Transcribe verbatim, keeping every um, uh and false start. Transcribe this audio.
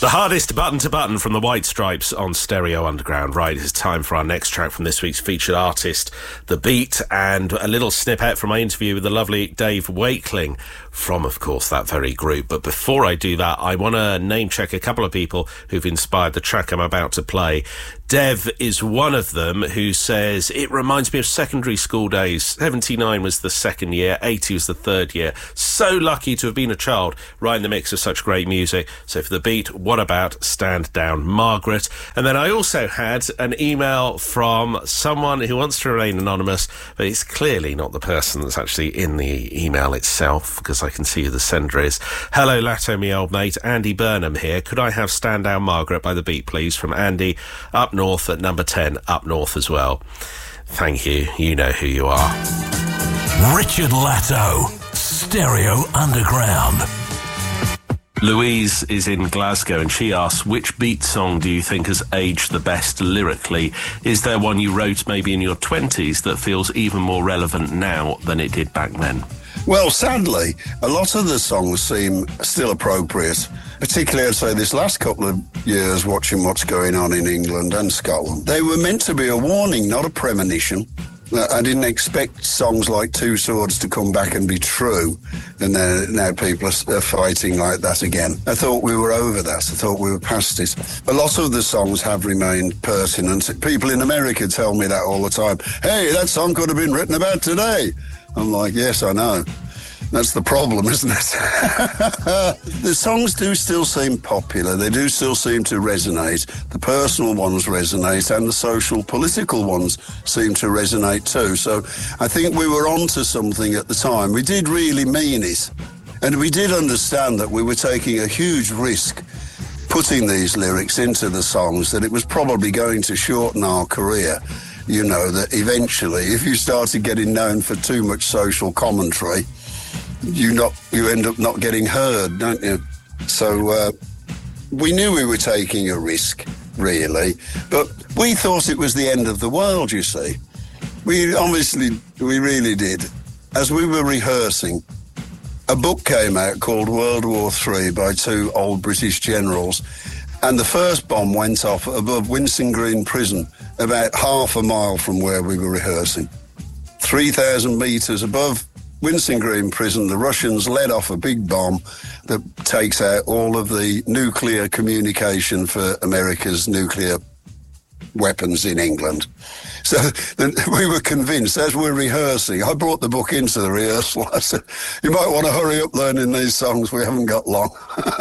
The hardest button to button from the White Stripes on Stereo Underground. Right, it's time for our next track from this week's featured artist, The Beat, and a little snippet from my interview with the lovely Dave Wakeling from, of course, that very group. But before I do that, I want to name check a couple of people who've inspired the track I'm about to play. Dev is one of them, who says, it reminds me of secondary school days. seventy-nine was the second year, eighty was the third year. So lucky to have been a child right in the mix of such great music. So for The Beat, what about Stand Down Margaret? And then I also had an email from someone who wants to remain anonymous, but it's clearly not the person that's actually in the email itself, because I can see who the sender is. Hello, Latto, me old mate. Andy Burnham here. Could I have Stand Down Margaret by The Beat, please? From Andy, up north at number ten, up north as well. Thank you. You know who you are. Richard Latto, Stereo Underground. Louise is in Glasgow and she asks, which Beat song do you think has aged the best lyrically? Is there one you wrote maybe in your twenties that feels even more relevant now than it did back then? Well, sadly, a lot of the songs seem still appropriate, particularly, I'd say, this last couple of years, watching what's going on in England and Scotland. They were meant to be a warning, not a premonition. I didn't expect songs like Two Swords to come back and be true, and then now people are fighting like that again. I thought we were over that. I thought we were past it. A lot of the songs have remained pertinent. People in America tell me that all the time. Hey, that song could have been written about today. I'm like, yes, I know. That's the problem, isn't it? The songs do still seem popular. They do still seem to resonate. The personal ones resonate, and the social, political ones seem to resonate too. So I think we were onto something at the time. We did really mean it. And we did understand that we were taking a huge risk putting these lyrics into the songs, that it was probably going to shorten our career. You know, that eventually, if you started getting known for too much social commentary, you not you end up not getting heard, don't you? So uh, we knew we were taking a risk, really, but we thought it was the end of the world, you see. We obviously, we really did. As we were rehearsing, a book came out called World War Three by two old British generals, and the first bomb went off above Winson Green Prison, about half a mile from where we were rehearsing. three thousand metres above Winson Green Prison, the Russians let off a big bomb that takes out all of the nuclear communication for America's nuclear weapons in England. So then we were convinced, as we were rehearsing, I brought the book into the rehearsal. I said, you might want to hurry up learning these songs, we haven't got long.